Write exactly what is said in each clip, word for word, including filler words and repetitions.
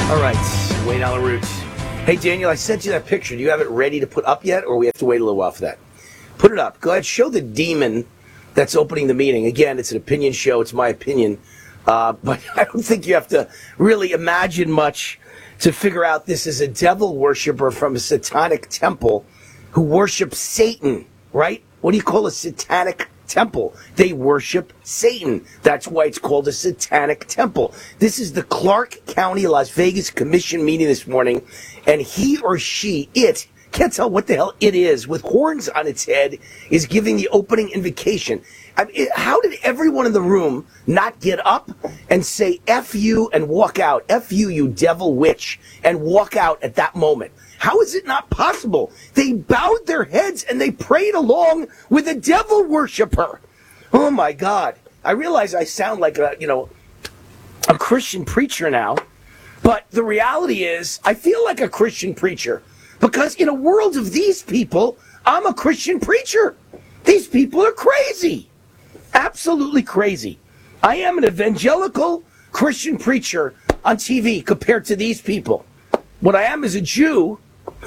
All right, Wayne Allyn Root. Hey, Daniel, I sent you that picture. Do you have it ready to put up yet, or we have to wait a little while for that? Put it up. Go ahead, show the demon that's opening the meeting. Again, it's an opinion show. It's my opinion. Uh, but I don't think you have to really imagine much to figure out this is a devil worshiper from a satanic temple who worships Satan, right? What do you call a satanic temple? They worship Satan. That's why it's called a satanic temple. This is the Clark County, Las Vegas Commission meeting this morning, and he or she, it, can't tell what the hell it is, with horns on its head, is giving the opening invocation. I mean, it, how did everyone in the room not get up and say F you and walk out? F you, you devil witch, and walk out at that moment? How is it not possible? They bowed their heads and they prayed along with a devil worshiper. Oh my God. I realize I sound like a, you know, a Christian preacher now, but the reality is I feel like a Christian preacher because in a world of these people, I'm a Christian preacher. These people are crazy. Absolutely crazy. I am an evangelical Christian preacher on T V compared to these people. What I am is a Jew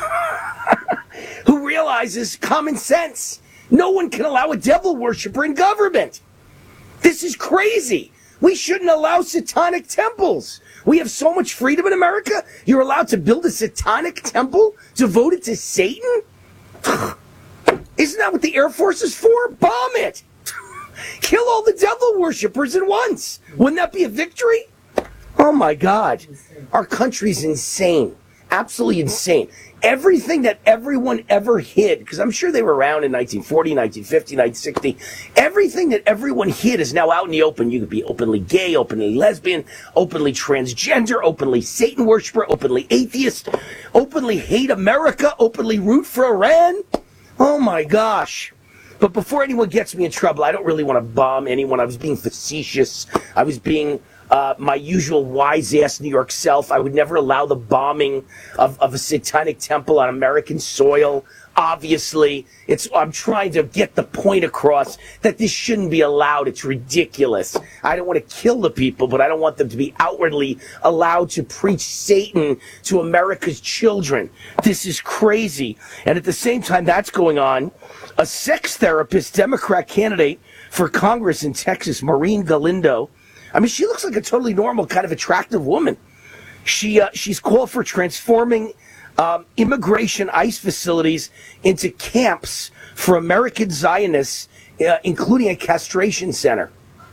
who realizes common sense. No one can allow a devil worshiper in government. This is crazy. We shouldn't allow satanic temples. We have so much freedom in America. You're allowed to build a satanic temple devoted to Satan? Isn't that what the Air Force is for? Bomb it. Kill all the devil worshippers at once. Wouldn't that be a victory? Oh my God. Our country's insane. Absolutely insane. Everything that everyone ever hid, because I'm sure they were around in nineteen forty, nineteen fifty, nineteen sixty, everything that everyone hid is now out in the open. You could be openly gay, openly lesbian, openly transgender, openly Satan worshiper, openly atheist, openly hate America, openly root for Iran. Oh my gosh. But before anyone gets me in trouble, I don't really want to bomb anyone. I was being facetious. I was being uh, my usual wise-ass New York self. I would never allow the bombing of, of a satanic temple on American soil. Obviously, it's, I'm trying to get the point across that this shouldn't be allowed. It's ridiculous. I don't want to kill the people, but I don't want them to be outwardly allowed to preach Satan to America's children. This is crazy. And at the same time that's going on, a sex therapist, Democrat candidate for Congress in Texas, Maureen Galindo, I mean, she looks like a totally normal, kind of attractive woman. She uh, she's called for transforming um, immigration ICE facilities into camps for American Zionists, uh, including a castration center.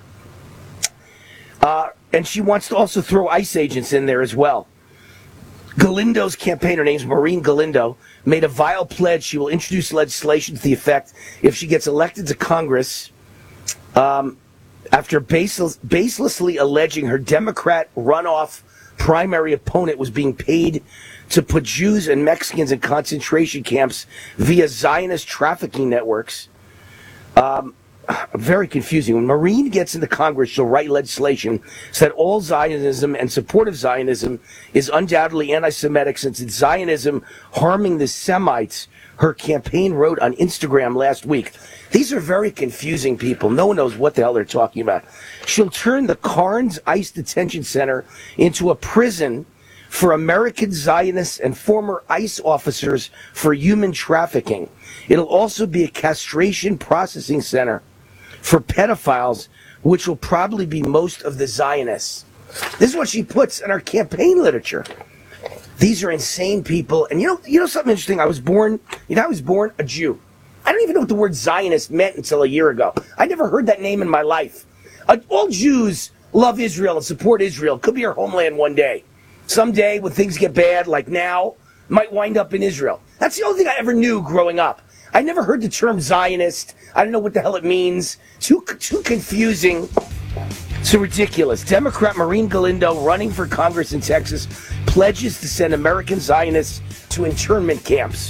Uh, and she wants to also throw ICE agents in there as well. Galindo's campaign, her name's Maureen Galindo, made a vile pledge. She will introduce legislation to the effect if she gets elected to Congress um, after baseless, baselessly alleging her Democrat runoff primary opponent was being paid to put Jews and Mexicans in concentration camps via Zionist trafficking networks. Um, very confusing. When Maureen gets into Congress, she'll write legislation so that all Zionism and support of Zionism is undoubtedly anti-Semitic, since it's Zionism harming the Semites, her campaign wrote on Instagram last week. These are very confusing people. No one knows what the hell they're talking about. She'll turn the Carnes ICE Detention Center into a prison for American Zionists and former ICE officers for human trafficking. It'll also be a castration processing center for pedophiles, which will probably be most of the Zionists. This is what she puts in our campaign literature. These are insane people. And you know, you know something interesting? I was born, you know, I was born a Jew. I don't even know what the word Zionist meant until a year ago. I never heard that name in my life. Uh, all Jews love Israel and support Israel. Could be our homeland one day. Someday, when things get bad, like now, might wind up in Israel. That's the only thing I ever knew growing up. I never heard the term Zionist. I don't know what the hell it means. Too, too confusing. So ridiculous. Democrat Maureen Galindo, running for Congress in Texas, pledges to send American Zionists to internment camps.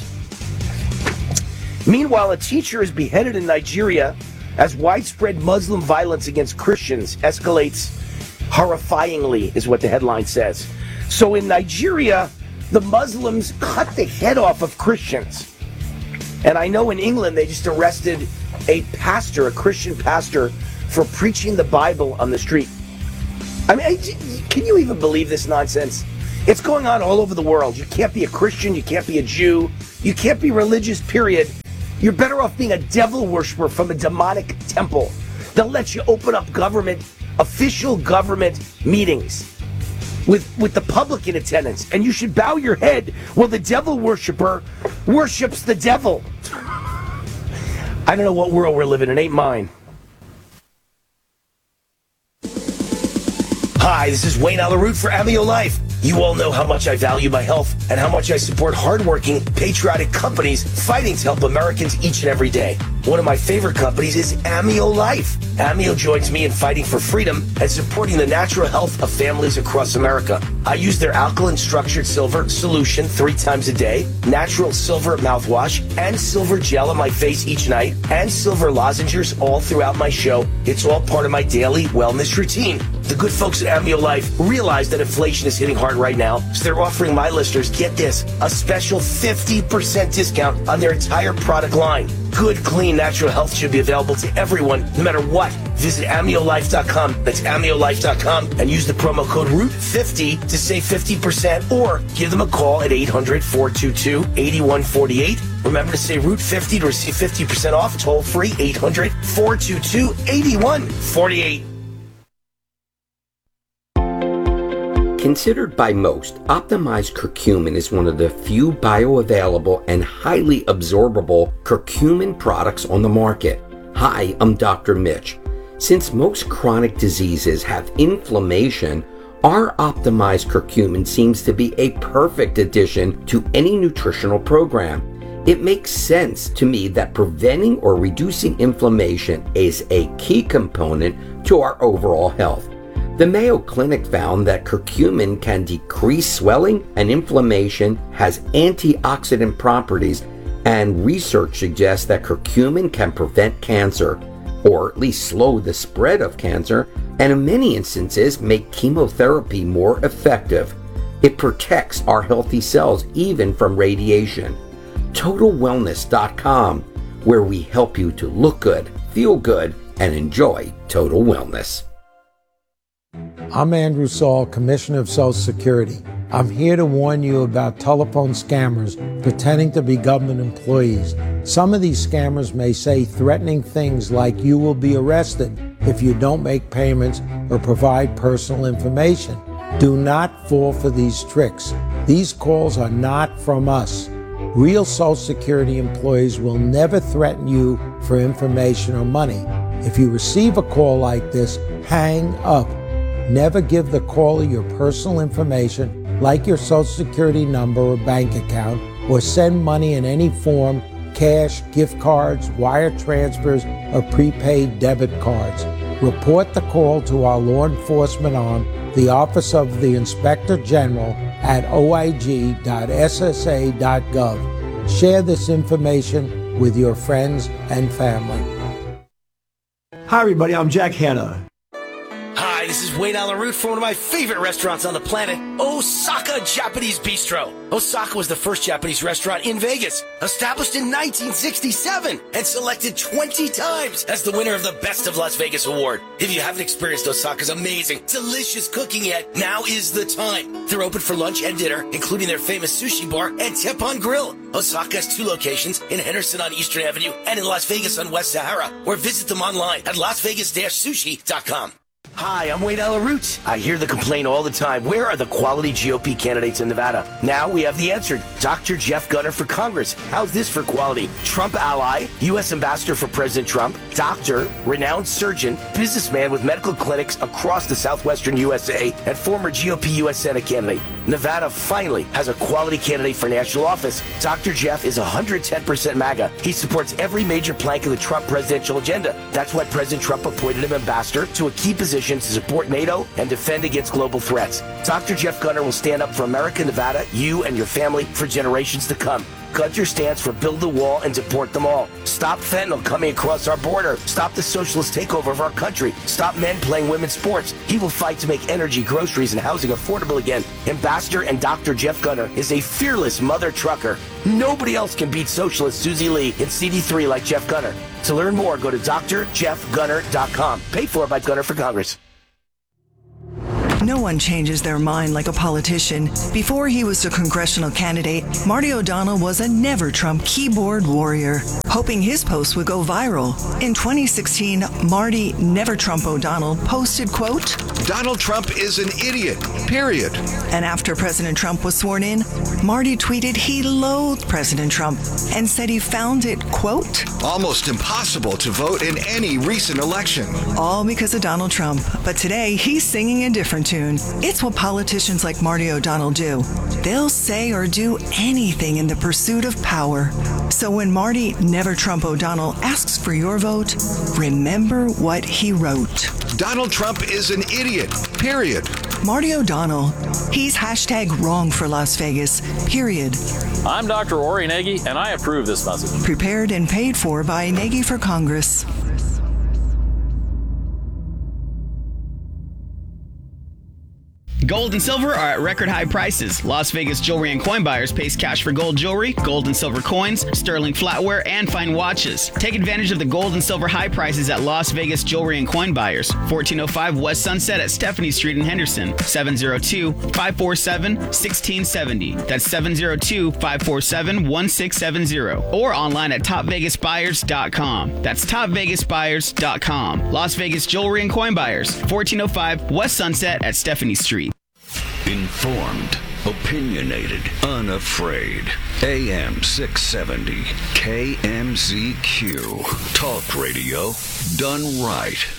Meanwhile, a teacher is beheaded in Nigeria as widespread Muslim violence against Christians escalates horrifyingly, is what the headline says. So in Nigeria, the Muslims cut the head off of Christians. And I know in England, they just arrested a pastor, a Christian pastor, for preaching the Bible on the street. I mean, can you even believe this nonsense? It's going on all over the world. You can't be a Christian. You can't be a Jew. You can't be religious, period. You're better off being a devil worshiper from a demonic temple. They'll let you open up government, official government meetings with, with the public in attendance. And you should bow your head while the devil worshiper worships the devil. I don't know what world we're living in. It ain't mine. Hi, this is Wayne Allyn Root for Amio Life. You all know how much I value my health and how much I support hardworking, patriotic companies fighting to help Americans each and every day. One of my favorite companies is Amio Life. Amio joins me in fighting for freedom and supporting the natural health of families across America. I use their alkaline structured silver solution three times a day, natural silver mouthwash, and silver gel on my face each night, and silver lozenges all throughout my show. It's all part of my daily wellness routine. The good folks at Amio Life realize that inflation is hitting hard right now, so they're offering my listeners, get this, a special fifty percent discount on their entire product line. Good, clean, natural health should be available to everyone, no matter what. Visit amio life dot com. That's amio life dot com and use the promo code root fifty to save fifty percent, or give them a call at eight hundred, four two two, eight one four eight. Remember to say root fifty to receive fifty percent off. Toll free, eight hundred, four two two, eight one four eight. Considered by most, optimized curcumin is one of the few bioavailable and highly absorbable curcumin products on the market. Hi, I'm Doctor Mitch. Since most chronic diseases have inflammation, our optimized curcumin seems to be a perfect addition to any nutritional program. It makes sense to me that preventing or reducing inflammation is a key component to our overall health. The Mayo Clinic found that curcumin can decrease swelling and inflammation, has antioxidant properties, and research suggests that curcumin can prevent cancer, or at least slow the spread of cancer, and in many instances make chemotherapy more effective. It protects our healthy cells even from radiation. total wellness dot com, where we help you to look good, feel good, and enjoy total wellness. I'm Andrew Saul, Commissioner of Social Security. I'm here to warn you about telephone scammers pretending to be government employees. Some of these scammers may say threatening things like you will be arrested if you don't make payments or provide personal information. Do not fall for these tricks. These calls are not from us. Real Social Security employees will never threaten you for information or money. If you receive a call like this, hang up. Never give the caller your personal information, like your Social Security number or bank account, or send money in any form, cash, gift cards, wire transfers, or prepaid debit cards. Report the call to our law enforcement arm, the Office of the Inspector General, at o i g dot s s a dot gov. Share this information with your friends and family. Hi, everybody. I'm Jack Hanna. Hi, this is Wayne Allyn Root for one of my favorite restaurants on the planet, Osaka Japanese Bistro. Osaka was the first Japanese restaurant in Vegas, established in nineteen sixty-seven and selected twenty times as the winner of the Best of Las Vegas award. If you haven't experienced Osaka's amazing, delicious cooking yet, now is the time. They're open for lunch and dinner, including their famous sushi bar and Teppan Grill. Osaka has two locations, in Henderson on Eastern Avenue and in Las Vegas on West Sahara, or visit them online at las vegas dash sushi dot com. Hi, I'm Wayne Allyn Root. I hear the complaint all the time. Where are the quality G O P candidates in Nevada? Now we have the answer. Doctor Jeff Gunter for Congress. How's this for quality? Trump ally, U S ambassador for President Trump, doctor, renowned surgeon, businessman with medical clinics across the southwestern U S A, and former G O P U S Senate candidate. Nevada finally has a quality candidate for national office. Doctor Jeff is one hundred ten percent MAGA. He supports every major plank of the Trump presidential agenda. That's why President Trump appointed him ambassador to a key position to support NATO and defend against global threats. Doctor Jeff Gunter will stand up for America, Nevada, you and your family for generations to come. Gunter stands for build the wall and deport them all. Stop fentanyl coming across our border. Stop the socialist takeover of our country. Stop men playing women's sports. He will fight to make energy, groceries, and housing affordable again. Ambassador and Doctor Jeff Gunter is a fearless mother trucker. Nobody else can beat socialist Susie Lee in C D three like Jeff Gunter. To learn more, go to d r jeff gunter dot com. Paid for by Gunter for Congress. No one changes their mind like a politician. Before he was a congressional candidate, Marty O'Donnell was a never-Trump keyboard warrior, hoping his post would go viral. In twenty sixteen, Marty Never-Trump O'Donnell posted, quote, Donald Trump is an idiot, period. And after President Trump was sworn in, Marty tweeted he loathed President Trump and said he found it, quote, almost impossible to vote in any recent election. All because of Donald Trump. But today, he's singing a different tune. It's what politicians like Marty O'Donnell do. They'll say or do anything in the pursuit of power. So when Marty Never-Trump O'Donnell asks for your vote, remember what he wrote. Donald Trump is an idiot, period. Marty O'Donnell. He's hashtag wrong for Las Vegas, period. I'm Doctor Ori Nagy, and I approve this message. Prepared and paid for by Nagy for Congress. Gold and silver are at record high prices. Las Vegas Jewelry and Coin Buyers pays cash for gold jewelry, gold and silver coins, sterling flatware, and fine watches. Take advantage of the gold and silver high prices at Las Vegas Jewelry and Coin Buyers, fourteen oh five West Sunset at Stephanie Street in Henderson, seven oh two, five four seven, one six seven oh. That's seven oh two, five four seven, one six seven oh. Or online at top vegas buyers dot com. That's top vegas buyers dot com. Las Vegas Jewelry and Coin Buyers, fourteen oh five West Sunset at Stephanie Street. Informed, opinionated, unafraid. A M six seventy, K M Z Q. Talk radio done right.